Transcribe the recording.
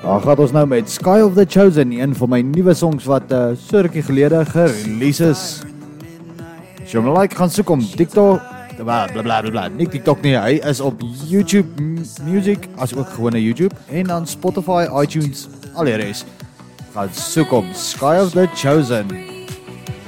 Dan gaan ons nou met Sky of the Chosen, een van my nuwe songs wat so rukkie gelede gerelease is. As jy hom like, gaan soek om TikTok, blablabla, nie TikTok nie, hy is op YouTube Music, as ook gewone YouTube, en dan Spotify, iTunes, al die res. Gaan soek om Sky of the Chosen.